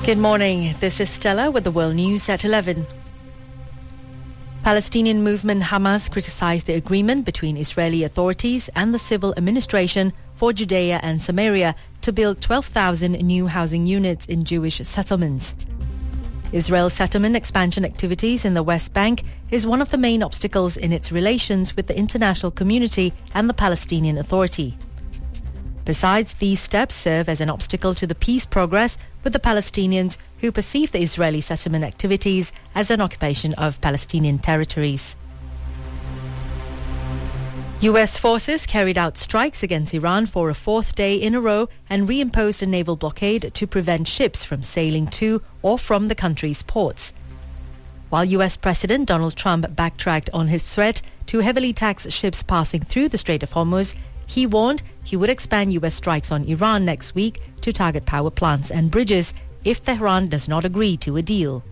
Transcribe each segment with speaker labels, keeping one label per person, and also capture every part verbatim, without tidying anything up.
Speaker 1: Good morning. This is Stella with the World News at eleven. Palestinian movement Hamas criticized the agreement between Israeli authorities and the civil administration for Judea and Samaria to build twelve thousand new housing units in Jewish settlements. Israel's settlement expansion activities in the West Bank is one of the main obstacles in its relations with the international community and the Palestinian Authority. Besides, these steps serve as an obstacle to the peace progress with the Palestinians, who perceive the Israeli settlement activities as an occupation of Palestinian territories. U S forces carried out strikes against Iran for a fourth day in a row and reimposed a naval blockade to prevent ships from sailing to or from the country's ports. While U S President Donald Trump backtracked on his threat to heavily tax ships passing through the Strait of Hormuz, he warned he would expand U S strikes on Iran next week to target power plants and bridges if Tehran does not agree to a deal.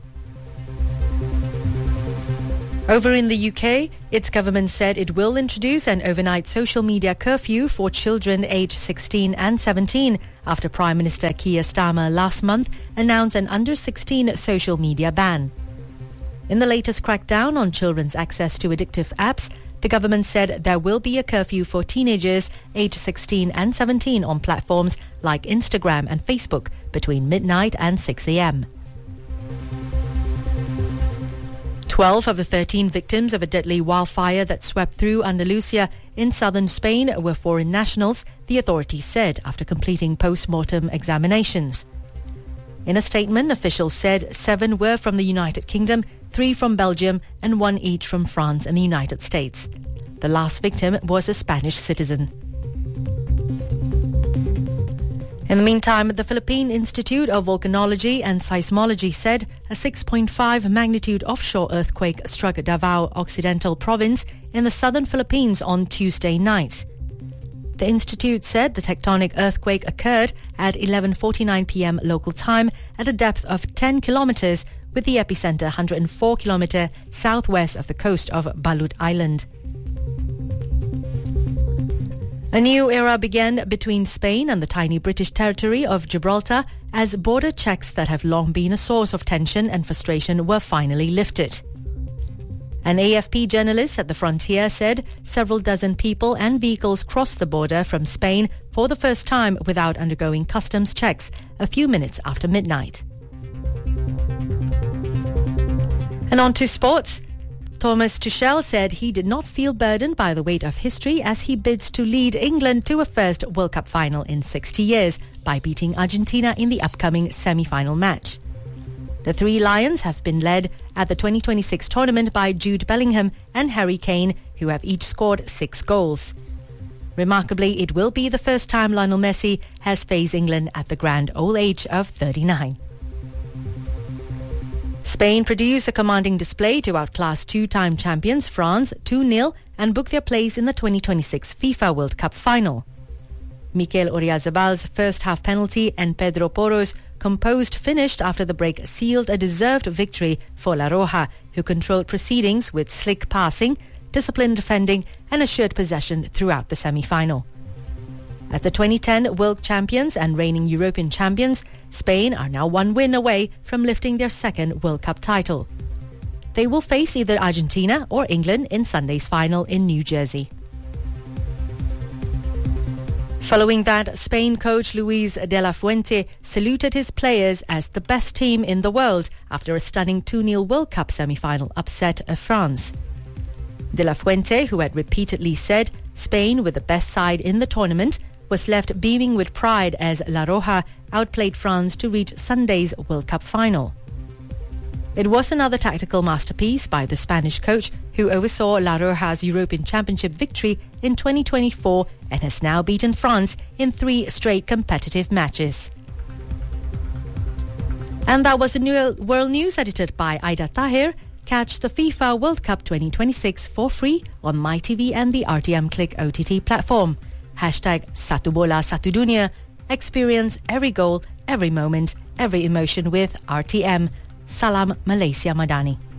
Speaker 1: Over in the U K, its government said it will introduce an overnight social media curfew for children aged sixteen and seventeen after Prime Minister Keir Starmer last month announced an under sixteen social media ban. In the latest crackdown on children's access to addictive apps, the government said there will be a curfew for teenagers aged sixteen and seventeen on platforms like Instagram and Facebook between midnight and six a.m. Twelve of the thirteen victims of a deadly wildfire that swept through Andalusia in southern Spain were foreign nationals, the authorities said after completing post-mortem examinations. In a statement, officials said seven were from the United Kingdom, three from Belgium and one each from France and the United States. The last victim was a Spanish citizen. In the meantime, the Philippine Institute of Volcanology and Seismology said a six point five magnitude offshore earthquake struck Davao Occidental Province in the southern Philippines on Tuesday night. The institute said the tectonic earthquake occurred at eleven forty-nine p.m. local time at a depth of ten kilometers, with the epicenter one hundred four kilometers southwest of the coast of Balut Island. A new era began between Spain and the tiny British territory of Gibraltar as border checks that have long been a source of tension and frustration were finally lifted. An A F P journalist at the frontier said several dozen people and vehicles crossed the border from Spain for the first time without undergoing customs checks a few minutes after midnight. And on to sports. Thomas Tuchel said he did not feel burdened by the weight of history as he bids to lead England to a first World Cup final in sixty years by beating Argentina in the upcoming semi-final match. The three Lions have been led at the twenty twenty-six tournament by Jude Bellingham and Harry Kane, who have each scored six goals. Remarkably, it will be the first time Lionel Messi has faced England at the grand old age of thirty-nine. Spain produced a commanding display to outclass two-time champions France two nil and book their place in the twenty twenty-six FIFA World Cup final. Mikel Oyarzabal's first half penalty and Pedro Porro's composed finish after the break sealed a deserved victory for La Roja, who controlled proceedings with slick passing, disciplined defending and assured possession throughout the semi-final. As the twenty ten world champions and reigning European champions, Spain are now one win away from lifting their second World Cup title. They will face either Argentina or England in Sunday's final in New Jersey. Following that, Spain coach Luis de la Fuente saluted his players as the best team in the world after a stunning two nil World Cup semi-final upset of France. De la Fuente, who had repeatedly said Spain were the best side in the tournament, was left beaming with pride as La Roja outplayed France to reach Sunday's World Cup final. It was another tactical masterpiece by the Spanish coach, who oversaw La Roja's European Championship victory in twenty twenty-four and has now beaten France in three straight competitive matches. And that was the new World News edited by Aida Tahir. Catch the FIFA World Cup twenty twenty-six for free on MyTV and the R T M Click O T T platform. Hashtag Satu Bola Satu Dunia. Experience every goal, every moment, every emotion with R T M. Salam Malaysia Madani.